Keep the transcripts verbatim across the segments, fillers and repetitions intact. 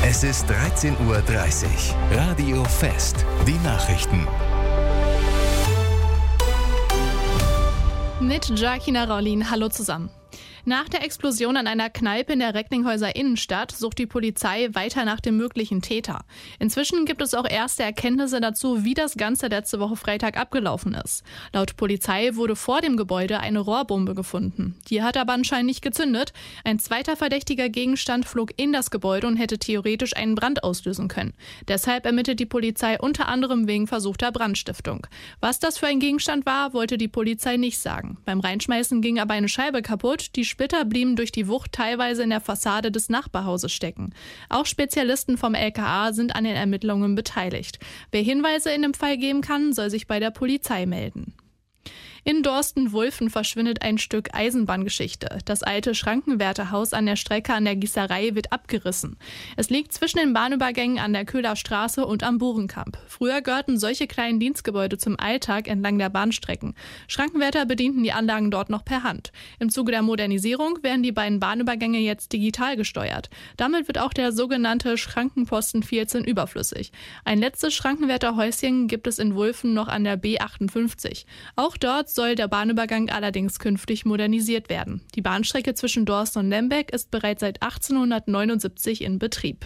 Es ist dreizehn Uhr dreißig. Radio Fest. Die Nachrichten. Mit Jacquina Raulin. Hallo zusammen. Nach der Explosion an einer Kneipe in der Recklinghäuser Innenstadt sucht die Polizei weiter nach dem möglichen Täter. Inzwischen gibt es auch erste Erkenntnisse dazu, wie das Ganze letzte Woche Freitag abgelaufen ist. Laut Polizei wurde vor dem Gebäude eine Rohrbombe gefunden. Die hat aber anscheinend nicht gezündet. Ein zweiter verdächtiger Gegenstand flog in das Gebäude und hätte theoretisch einen Brand auslösen können. Deshalb ermittelt die Polizei unter anderem wegen versuchter Brandstiftung. Was das für ein Gegenstand war, wollte die Polizei nicht sagen. Beim Reinschmeißen ging aber eine Scheibe kaputt. Die Splitter blieben durch die Wucht teilweise in der Fassade des Nachbarhauses stecken. Auch Spezialisten vom L K A sind an den Ermittlungen beteiligt. Wer Hinweise in dem Fall geben kann, soll sich bei der Polizei melden. In Dorsten-Wulfen verschwindet ein Stück Eisenbahngeschichte. Das alte Schrankenwärterhaus an der Strecke an der Gießerei wird abgerissen. Es liegt zwischen den Bahnübergängen an der Köhler Straße und am Burenkamp. Früher gehörten solche kleinen Dienstgebäude zum Alltag entlang der Bahnstrecken. Schrankenwärter bedienten die Anlagen dort noch per Hand. Im Zuge der Modernisierung werden die beiden Bahnübergänge jetzt digital gesteuert. Damit wird auch der sogenannte Schrankenposten vierzehn überflüssig. Ein letztes Schrankenwärterhäuschen gibt es in Wulfen noch an der B achtundfünfzig. Auch dort soll der Bahnübergang allerdings künftig modernisiert werden. Die Bahnstrecke zwischen Dorsten und Lembeck ist bereits seit achtzehnhundertneunundsiebzig in Betrieb.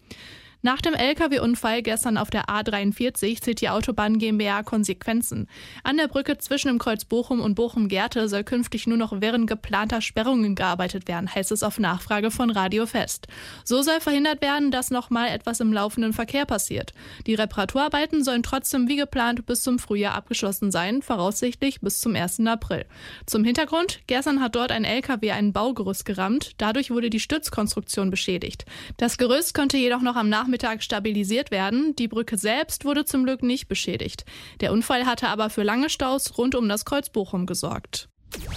Nach dem L K W-Unfall gestern auf der A dreiundvierzig zieht die Autobahn GmbH Konsequenzen. An der Brücke zwischen dem Kreuz Bochum und Bochum-Gerte soll künftig nur noch während geplanter Sperrungen gearbeitet werden, heißt es auf Nachfrage von Radio Fest. So soll verhindert werden, dass nochmal etwas im laufenden Verkehr passiert. Die Reparaturarbeiten sollen trotzdem wie geplant bis zum Frühjahr abgeschlossen sein, voraussichtlich bis zum ersten April. Zum Hintergrund: Gestern hat dort ein L K W ein Baugerüst gerammt, dadurch wurde die Stützkonstruktion beschädigt. Das Gerüst konnte jedoch noch am Nachmittag Nachmittag stabilisiert werden. Die Brücke selbst wurde zum Glück nicht beschädigt. Der Unfall hatte aber für lange Staus rund um das Kreuz Bochum gesorgt.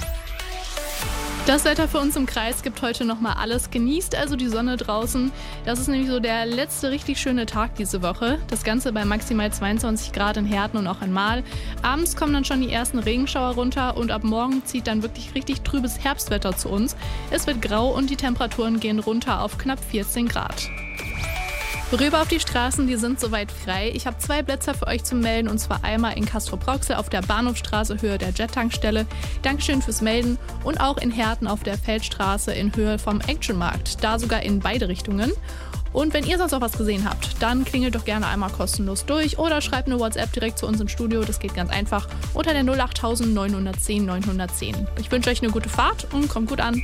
Das Wetter für uns im Kreis gibt heute nochmal alles. Genießt also die Sonne draußen. Das ist nämlich so der letzte richtig schöne Tag diese Woche. Das Ganze bei maximal zweiundzwanzig Grad in Herten und auch in Marl. Abends kommen dann schon die ersten Regenschauer runter und ab morgen zieht dann wirklich richtig trübes Herbstwetter zu uns. Es wird grau und die Temperaturen gehen runter auf knapp vierzehn Grad. Rüber auf die Straßen, die sind soweit frei. Ich habe zwei Blitzer für euch zu melden, und zwar einmal in Castrop-Rauxel auf der Bahnhofstraße Höhe der Jet-Tankstelle. Dankeschön fürs Melden. Und auch in Herten auf der Feldstraße in Höhe vom Actionmarkt. Da sogar in beide Richtungen. Und wenn ihr sonst auch was gesehen habt, dann klingelt doch gerne einmal kostenlos durch oder schreibt eine WhatsApp direkt zu uns im Studio. Das geht ganz einfach unter der null acht neun eins null neun eins eins null. Ich wünsche euch eine gute Fahrt und kommt gut an.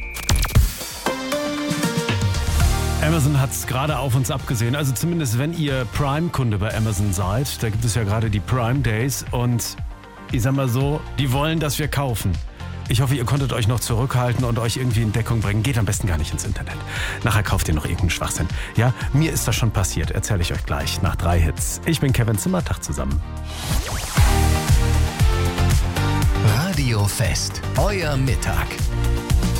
Amazon hat es gerade auf uns abgesehen, also zumindest wenn ihr Prime-Kunde bei Amazon seid, da gibt es ja gerade die Prime Days und ich sag mal so, die wollen, dass wir kaufen. Ich hoffe, ihr konntet euch noch zurückhalten und euch irgendwie in Deckung bringen. Geht am besten gar nicht ins Internet. Nachher kauft ihr noch irgendeinen Schwachsinn. Ja, mir ist das schon passiert, erzähle ich euch gleich nach drei Hits. Ich bin Kevin Zimmer, Tag zusammen. Radio Fest, euer Mittag.